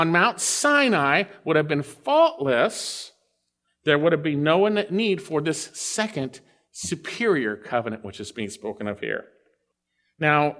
on Mount Sinai would have been faultless, there would have been no need for this second superior covenant, which is being spoken of here. Now,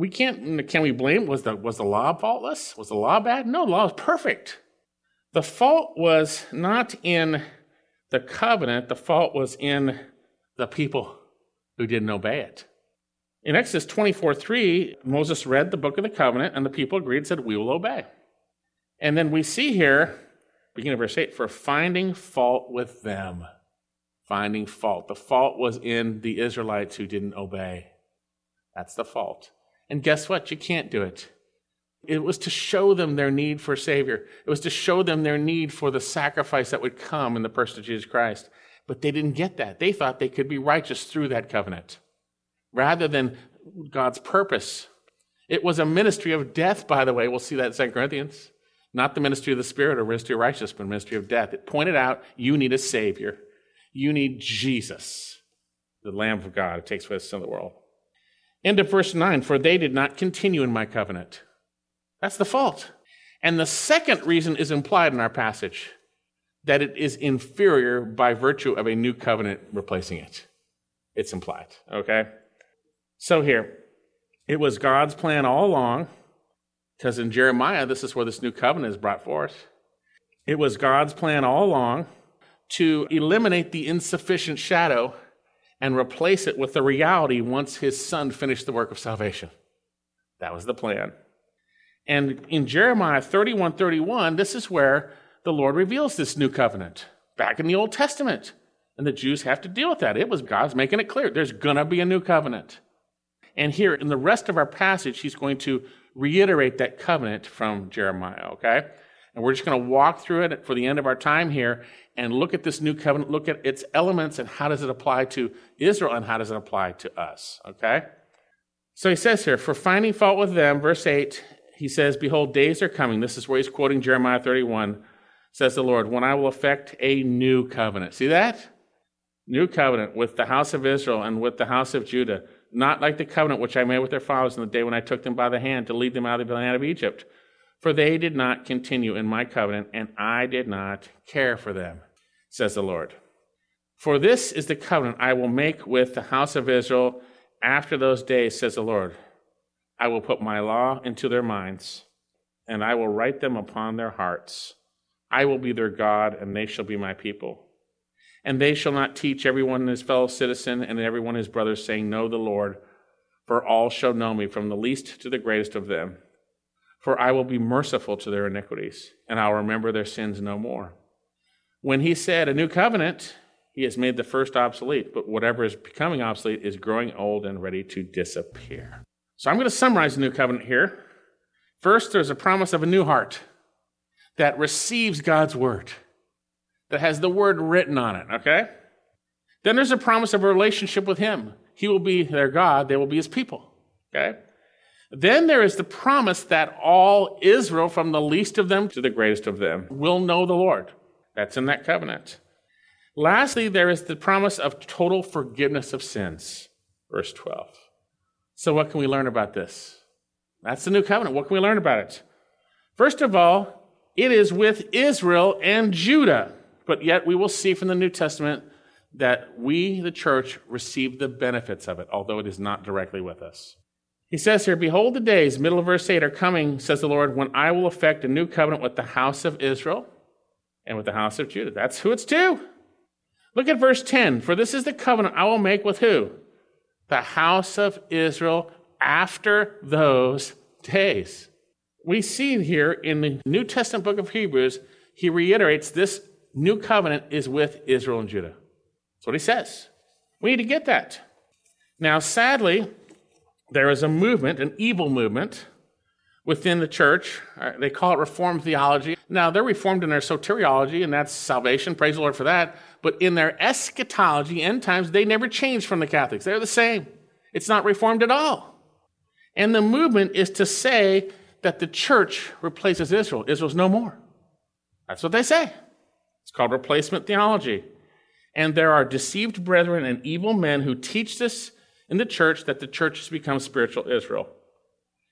can we blame? Was the law faultless? Was the law bad? No, the law is perfect. The fault was not in the covenant. The fault was in the people who didn't obey it. In Exodus 24:3, Moses read the book of the covenant, and the people agreed and said, we will obey. And then we see here, beginning of verse 8, for finding fault with them. Finding fault. The fault was in the Israelites who didn't obey. That's the fault. And guess what? You can't do it. It was to show them their need for a Savior. It was to show them their need for the sacrifice that would come in the person of Jesus Christ. But they didn't get that. They thought they could be righteous through that covenant, rather than God's purpose. It was a ministry of death, by the way. We'll see that in 2 Corinthians. Not the ministry of the Spirit or ministry of righteousness, but ministry of death. It pointed out you need a Savior. You need Jesus, the Lamb of God who takes away the sin of the world. End of verse 9, for they did not continue in my covenant. That's the fault. And the second reason is implied in our passage, that it is inferior by virtue of a new covenant replacing it. It's implied, okay? So here, it was God's plan all along, because in Jeremiah, this is where this new covenant is brought forth. It was God's plan all along to eliminate the insufficient shadow and replace it with the reality once his son finished the work of salvation. That was the plan. And in Jeremiah 31:31, this is where the Lord reveals this new covenant back in the Old Testament. And the Jews have to deal with that. It was God's making it clear. There's going to be a new covenant. And here in the rest of our passage, he's going to reiterate that covenant from Jeremiah, okay? And we're just going to walk through it for the end of our time here and look at this new covenant, look at its elements and how does it apply to Israel and how does it apply to us, okay? So he says here, for finding fault with them, verse 8, he says, behold, days are coming. This is where he's quoting Jeremiah 31, says the Lord, when I will effect a new covenant. See that? New covenant with the house of Israel and with the house of Judah, not like the covenant which I made with their fathers in the day when I took them by the hand to lead them out of the land of Egypt. For they did not continue in my covenant, and I did not care for them, says the Lord. For this is the covenant I will make with the house of Israel after those days, says the Lord. I will put my law into their minds, and I will write them upon their hearts. I will be their God, and they shall be my people. And they shall not teach everyone his fellow citizen and everyone his brother, saying, know the Lord, for all shall know me, from the least to the greatest of them. For I will be merciful to their iniquities, and I'll remember their sins no more. When he said a new covenant, he has made the first obsolete, but whatever is becoming obsolete is growing old and ready to disappear. So I'm going to summarize the new covenant here. First, there's a promise of a new heart that receives God's word, that has the word written on it, okay? Then there's a promise of a relationship with him. He will be their God, they will be his people, okay? Then there is the promise that all Israel, from the least of them to the greatest of them, will know the Lord. That's in that covenant. Lastly, there is the promise of total forgiveness of sins, verse 12. So what can we learn about this? That's the new covenant. What can we learn about it? First of all, it is with Israel and Judah. But yet we will see from the New Testament that we, the church, receive the benefits of it, although it is not directly with us. He says here, behold, the days, middle of verse 8, are coming, says the Lord, when I will effect a new covenant with the house of Israel and with the house of Judah. That's who it's to. Look at verse 10. For this is the covenant I will make with who? The house of Israel after those days. We see here in the New Testament book of Hebrews, he reiterates this new covenant is with Israel and Judah. That's what he says. We need to get that. Now, sadly, there is a movement, an evil movement, within the church. They call it Reformed theology. Now, they're Reformed in their soteriology, and that's salvation. Praise the Lord for that. But in their eschatology, end times, they never changed from the Catholics. They're the same. It's not Reformed at all. And the movement is to say that the church replaces Israel. Israel's no more. That's what they say. It's called replacement theology. And there are deceived brethren and evil men who teach this in the church, that the church has become spiritual Israel.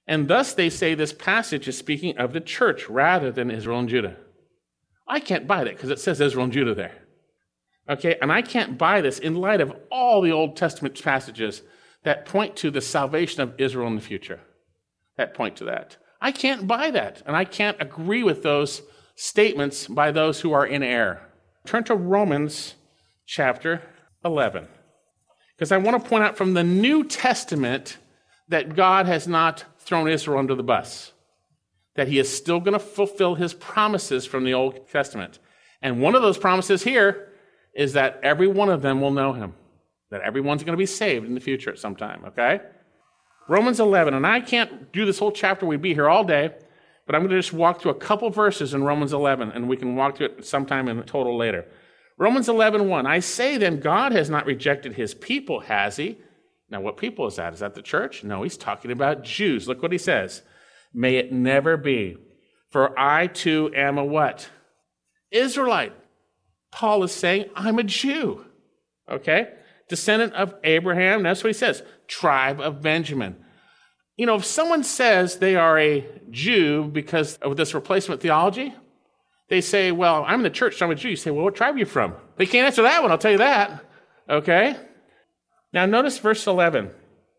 And thus they say this passage is speaking of the church rather than Israel and Judah. I can't buy that because it says Israel and Judah there. Okay, and I can't buy this in light of all the Old Testament passages that point to the salvation of Israel in the future, that point to that. I can't buy that, and I can't agree with those statements by those who are in error. Turn to Romans chapter 11, because I want to point out from the New Testament that God has not thrown Israel under the bus, that he is still going to fulfill his promises from the Old Testament. And one of those promises here is that every one of them will know him, that everyone's going to be saved in the future at some time, okay? Romans 11, and I can't do this whole chapter, we'd be here all day, but I'm going to just walk through a couple verses in Romans 11, and we can walk through it sometime in total later. Romans 11:1, I say then, God has not rejected his people, has he? Now, what people is that? Is that the church? No, he's talking about Jews. Look what he says. May it never be, for I too am a what? Israelite. Paul is saying, I'm a Jew, okay? Descendant of Abraham, that's what he says, tribe of Benjamin. You know, if someone says they are a Jew because of this replacement theology, they say, well, I'm in the church, so I'm a Jew. You say, well, what tribe are you from? They can't answer that one, I'll tell you that, okay? Now, notice verse 11.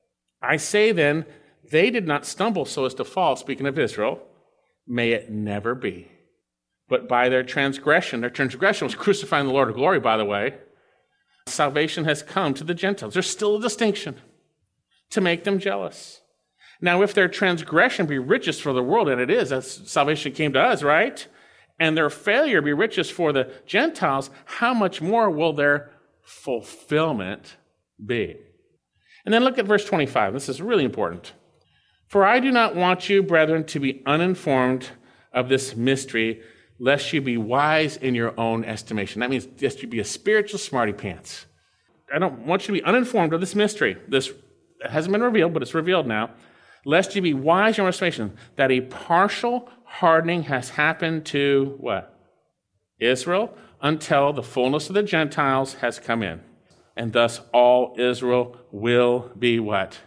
I say then, they did not stumble so as to fall, speaking of Israel, may it never be. But by their transgression was crucifying the Lord of glory, by the way, salvation has come to the Gentiles. There's still a distinction to make them jealous. Now, if their transgression be richest for the world, and it is, that's salvation came to us, right? And their failure be richest for the Gentiles, how much more will their fulfillment be? And then look at verse 25. This is really important. For I do not want you, brethren, to be uninformed of this mystery, lest you be wise in your own estimation. That means lest you be a spiritual smarty pants. I don't want you to be uninformed of this mystery. This hasn't been revealed, but it's revealed now. Lest you be wise in your own estimation, that a partial hardening has happened to what? Israel, until the fullness of the Gentiles has come in. And thus all Israel will be what?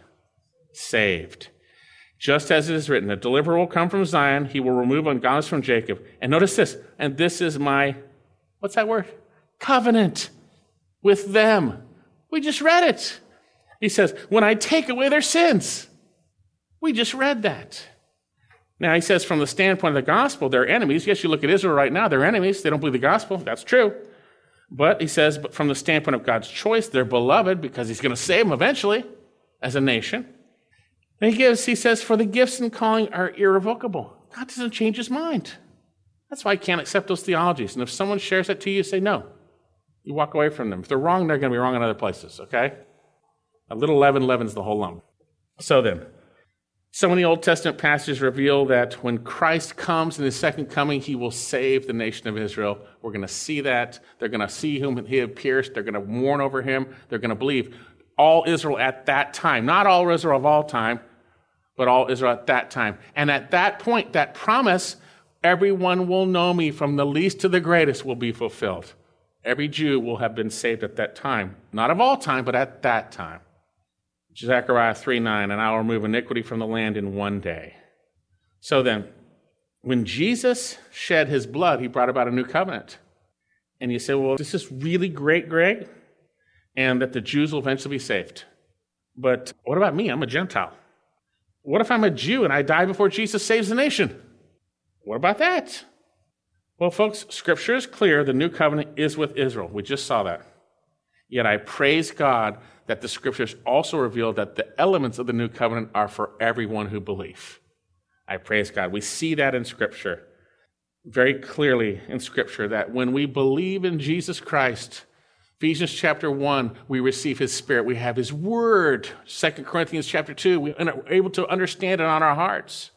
Saved. Just as it is written, a deliverer will come from Zion, he will remove ungodliness from Jacob. And notice this, and this is my, what's that word? Covenant with them. We just read it. He says, when I take away their sins. We just read that. Now he says from the standpoint of the gospel, they're enemies. Yes, you look at Israel right now, they're enemies. They don't believe the gospel. That's true. But he says, but from the standpoint of God's choice, they're beloved because he's going to save them eventually as a nation. And he says, for the gifts and calling are irrevocable. God doesn't change his mind. That's why I can't accept those theologies. And if someone shares that to you, say no. You walk away from them. If they're wrong, they're going to be wrong in other places, okay? A little leaven leavens the whole lump. So then, some of the Old Testament passages reveal that when Christ comes in his second coming, he will save the nation of Israel. We're going to see that. They're going to see whom he had pierced. They're going to mourn over him. They're going to believe. All Israel at that time, not all Israel of all time, but all Israel at that time. And at that point, that promise, everyone will know me from the least to the greatest will be fulfilled. Every Jew will have been saved at that time. Not of all time, but at that time. Zechariah 3:9, and I will remove iniquity from the land in one day. So then, when Jesus shed his blood, he brought about a new covenant. And you say, well, this is really great, Greg, and that the Jews will eventually be saved. But what about me? I'm a Gentile. What if I'm a Jew and I die before Jesus saves the nation? What about that? Well, folks, Scripture is clear. The new covenant is with Israel. We just saw that. Yet I praise God that the Scriptures also reveal that the elements of the new covenant are for everyone who believes. I praise God. We see that in Scripture, very clearly in Scripture, that when we believe in Jesus Christ, Ephesians chapter 1, we receive his Spirit. We have his Word. 2 Corinthians chapter 2, we are able to understand it on our hearts.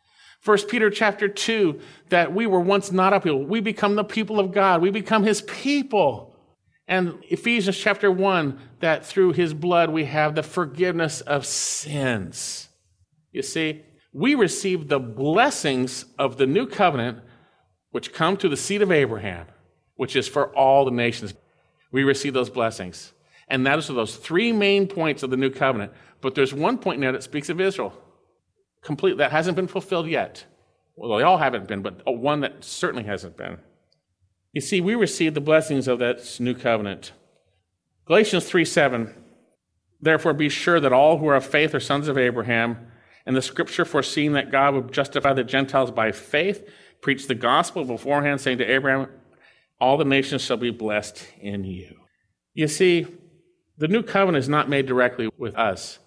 1 Peter chapter 2, that we were once not a people. We become the people of God. We become his people. And Ephesians chapter 1, that through his blood we have the forgiveness of sins. You see, we receive the blessings of the new covenant, which come through the seed of Abraham, which is for all the nations. We receive those blessings. And that is those three main points of the new covenant. But there's one point in there that speaks of Israel. complete, that hasn't been fulfilled yet. Well, they all haven't been, but one that certainly hasn't been. You see, we receive the blessings of that new covenant. Galatians 3:7, therefore be sure that all who are of faith are sons of Abraham, and the scripture foreseeing that God would justify the Gentiles by faith, preached the gospel beforehand, saying to Abraham, all the nations shall be blessed in you. You see, the new covenant is not made directly with us,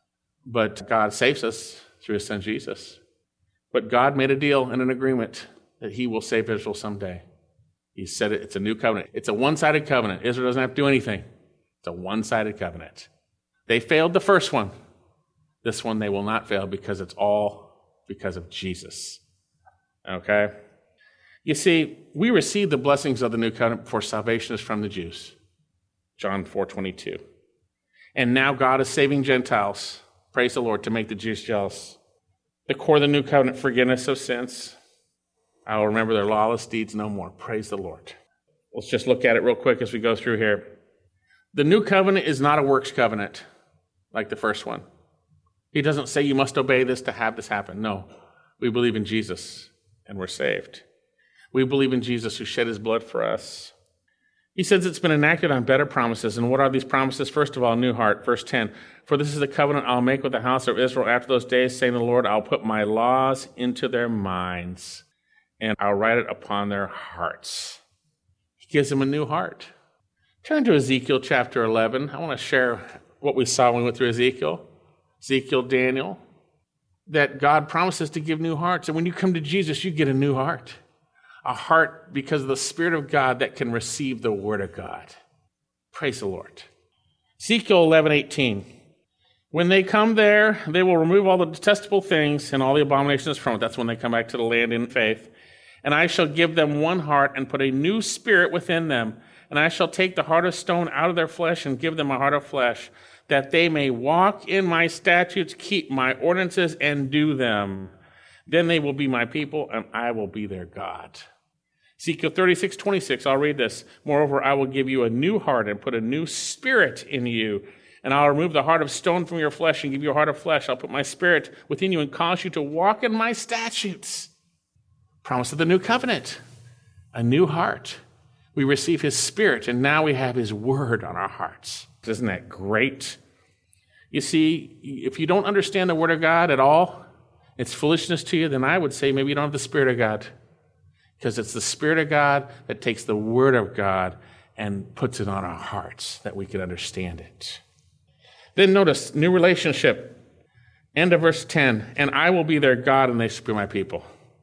but God saves us through his son Jesus. But God made a deal and an agreement that he will save Israel someday. He said it's a new covenant. It's a one-sided covenant. Israel doesn't have to do anything. It's a one-sided covenant. They failed the first one. This one they will not fail because it's all because of Jesus. Okay? You see, we receive the blessings of the new covenant for salvation is from the Jews. John 4:22. And now God is saving Gentiles. Praise the Lord, to make the Jews jealous. The core of the new covenant, forgiveness of sins. I will remember their lawless deeds no more. Praise the Lord. Let's just look at it real quick as we go through here. The new covenant is not a works covenant like the first one. He doesn't say you must obey this to have this happen. No, we believe in Jesus and we're saved. We believe in Jesus who shed his blood for us. He says it's been enacted on better promises. And what are these promises? First of all, new heart. Verse 10, for this is the covenant I'll make with the house of Israel after those days, saying to the Lord, I'll put my laws into their minds and I'll write it upon their hearts. He gives them a new heart. Turn to Ezekiel chapter 11. I want to share what we saw when we went through Ezekiel, Daniel, that God promises to give new hearts. And when you come to Jesus, you get a new heart. A heart because of the Spirit of God that can receive the Word of God. Praise the Lord. Ezekiel 11:18. When they come there, they will remove all the detestable things and all the abominations from it. That's when they come back to the land in faith. And I shall give them one heart and put a new spirit within them. And I shall take the heart of stone out of their flesh and give them a heart of flesh, that they may walk in my statutes, keep my ordinances, and do them. Then they will be my people, and I will be their God. Ezekiel 36:26, I'll read this. Moreover, I will give you a new heart and put a new spirit in you. And I'll remove the heart of stone from your flesh and give you a heart of flesh. I'll put my spirit within you and cause you to walk in my statutes. Promise of the new covenant. A new heart. We receive his spirit, and now we have his word on our hearts. Isn't that great? You see, if you don't understand the word of God at all, it's foolishness to you, then I would say maybe you don't have the Spirit of God. Because it's the Spirit of God that takes the Word of God and puts it on our hearts that we can understand it. Then notice, new relationship. End of verse 10. And I will be their God and they shall be my people.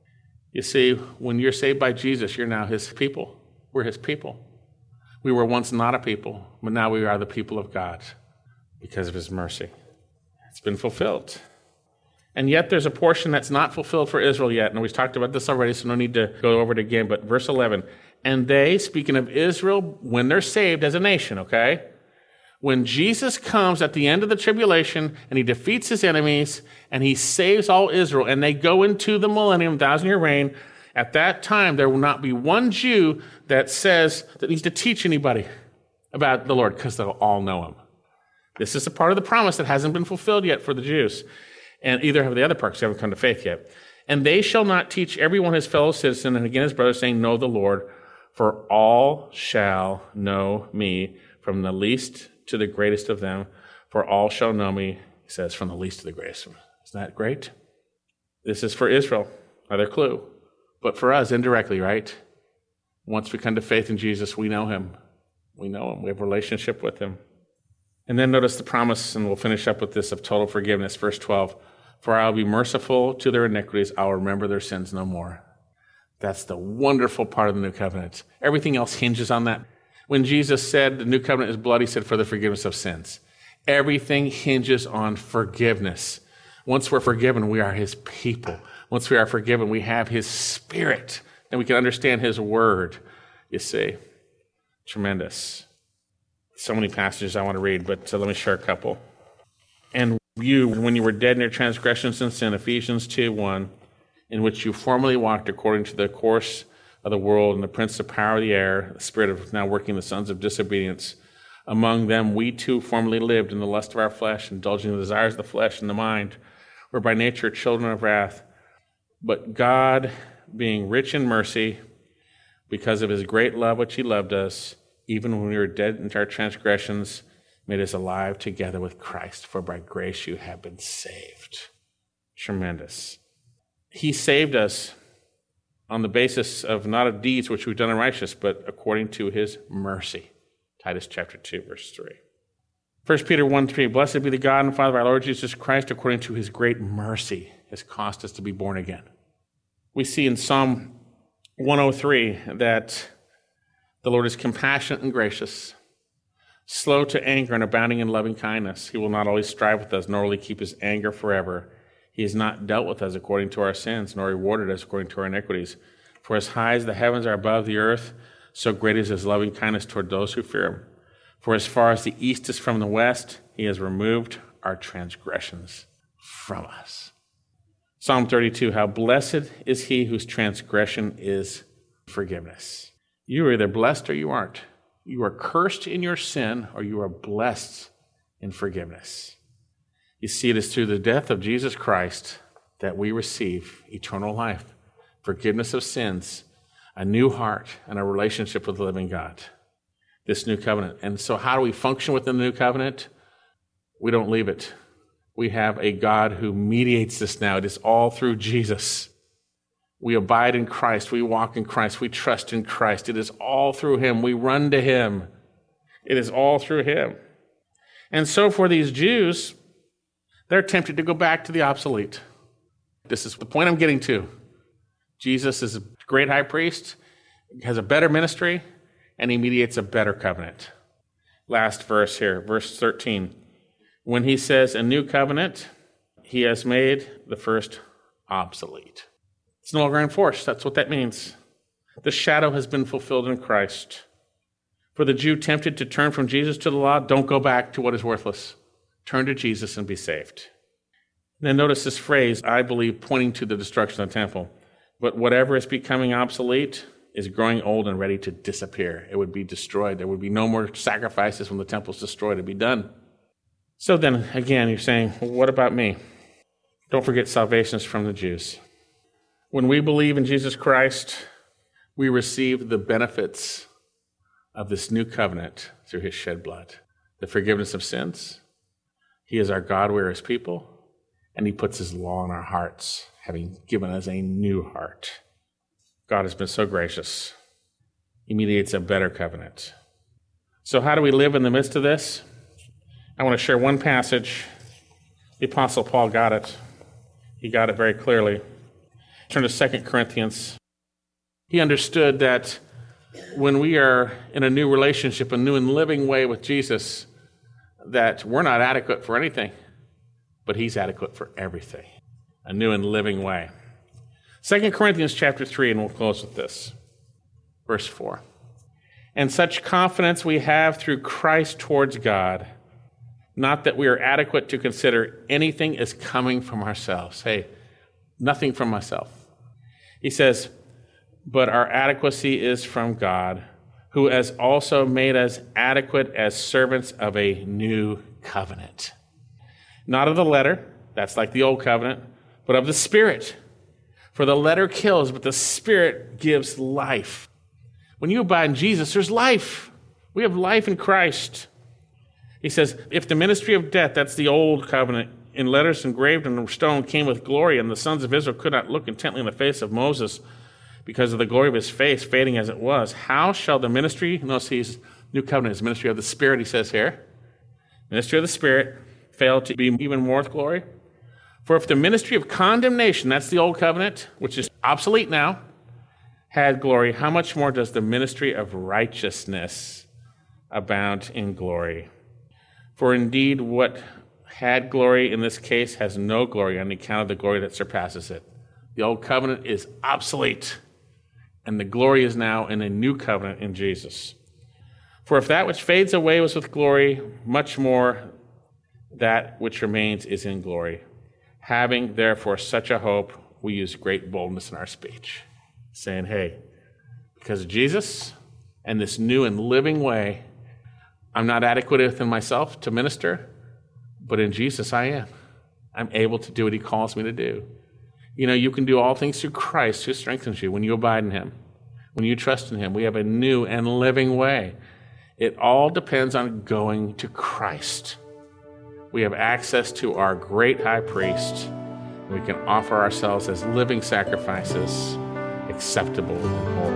You see, when you're saved by Jesus, you're now his people. We're his people. We were once not a people, but now we are the people of God because of his mercy. It's been fulfilled. And yet there's a portion that's not fulfilled for Israel yet. And we've talked about this already, so no need to go over it again. But verse 11, and they, speaking of Israel, when they're saved as a nation, okay? When Jesus comes at the end of the tribulation and he defeats his enemies and he saves all Israel and they go into the millennium, 1,000-year reign, at that time there will not be one Jew that says that needs to teach anybody about the Lord because they'll all know him. This is a part of the promise that hasn't been fulfilled yet for the Jews. And either have the other parts who haven't come to faith yet. And they shall not teach everyone his fellow citizen, and again his brother, saying, know the Lord, for all shall know me, from the least to the greatest of them, for all shall know me, he says, from the least to the greatest. Isn't that great? This is for Israel, another clue. But for us, indirectly, right? Once we come to faith in Jesus, we know him. We know him. We have a relationship with him. And then notice the promise, and we'll finish up with this, of total forgiveness. Verse 12, for I will be merciful to their iniquities. I will remember their sins no more. That's the wonderful part of the new covenant. Everything else hinges on that. When Jesus said the new covenant is blood, he said for the forgiveness of sins. Everything hinges on forgiveness. Once we're forgiven, we are his people. Once we are forgiven, we have his spirit. Then we can understand his word, you see. Tremendous. So many passages I want to read, but let me share a couple. And you, when you were dead in your transgressions and sin, Ephesians 2:1, in which you formerly walked according to the course of the world and the prince of power of the air, the spirit of now working the sons of disobedience. Among them we too formerly lived in the lust of our flesh, indulging the desires of the flesh and the mind, were by nature children of wrath. But God, being rich in mercy, because of his great love which he loved us, even when we were dead in our transgressions, made us alive together with Christ. For by grace you have been saved. Tremendous. He saved us on the basis of not of deeds which we've done in righteousness, but according to his mercy. Titus chapter 2, verse 3. 1 Peter 1:3, blessed be the God and Father of our Lord Jesus Christ, according to his great mercy, has caused us to be born again. We see in Psalm 103 that the Lord is compassionate and gracious, slow to anger and abounding in loving kindness. He will not always strive with us, nor will he keep his anger forever. He has not dealt with us according to our sins, nor rewarded us according to our iniquities. For as high as the heavens are above the earth, so great is his loving kindness toward those who fear him. For as far as the east is from the west, he has removed our transgressions from us. Psalm 32, how blessed is he whose transgression is forgiveness. You are either blessed or you aren't. You are cursed in your sin, or you are blessed in forgiveness. You see, it is through the death of Jesus Christ that we receive eternal life, forgiveness of sins, a new heart, and a relationship with the living God. This new covenant. And so how do we function within the new covenant? We don't leave it. We have a God who mediates this now. It is all through Jesus. We abide in Christ. We walk in Christ. We trust in Christ. It is all through him. We run to him. It is all through him. And so for these Jews, they're tempted to go back to the obsolete. This is the point I'm getting to. Jesus is a great high priest, has a better ministry, and he mediates a better covenant. Last verse here, verse 13. When he says a new covenant, he has made the first obsolete. It's no longer in force. That's what that means. The shadow has been fulfilled in Christ. For the Jew tempted to turn from Jesus to the law, don't go back to what is worthless. Turn to Jesus and be saved. And then notice this phrase, I believe, pointing to the destruction of the temple. But whatever is becoming obsolete is growing old and ready to disappear. It would be destroyed. There would be no more sacrifices when the temple is destroyed. It would be done. So then, again, you're saying, well, what about me? Don't forget salvation is from the Jews. When we believe in Jesus Christ, we receive the benefits of this new covenant through his shed blood. The forgiveness of sins. He is our God, we are his people. And he puts his law in our hearts, having given us a new heart. God has been so gracious. He mediates a better covenant. So how do we live in the midst of this? I want to share one passage. The Apostle Paul got it. He got it very clearly. Turn to 2 Corinthians. He understood that when we are in a new relationship, a new and living way with Jesus, that we're not adequate for anything, but he's adequate for everything. A new and living way. 2 Corinthians chapter 3, and we'll close with this. Verse 4. And such confidence we have through Christ towards God, not that we are adequate to consider anything as coming from ourselves. Hey, nothing from myself. He says, but our adequacy is from God, who has also made us adequate as servants of a new covenant. Not of the letter, that's like the old covenant, but of the Spirit. For the letter kills, but the Spirit gives life. When you abide in Jesus, there's life. We have life in Christ. He says, if the ministry of death, that's the old covenant, in letters engraved in stone came with glory, and the sons of Israel could not look intently in the face of Moses because of the glory of his face, fading as it was, how shall the ministry, notice he's new covenant, is ministry of the Spirit, he says here, ministry of the Spirit, fail to be even more with glory? For if the ministry of condemnation, that's the old covenant, which is obsolete now, had glory, how much more does the ministry of righteousness abound in glory? For indeed, what had glory in this case has no glory on account of the glory that surpasses it. The old covenant is obsolete, and the glory is now in a new covenant in Jesus. For if that which fades away was with glory, much more that which remains is in glory. Having, therefore, such a hope, we use great boldness in our speech, saying, hey, because of Jesus and this new and living way, I'm not adequate within myself to minister, but in Jesus I am. I'm able to do what he calls me to do. You know, you can do all things through Christ who strengthens you when you abide in him, when you trust in him. We have a new and living way. It all depends on going to Christ. We have access to our great high priest. We can offer ourselves as living sacrifices, acceptable and holy.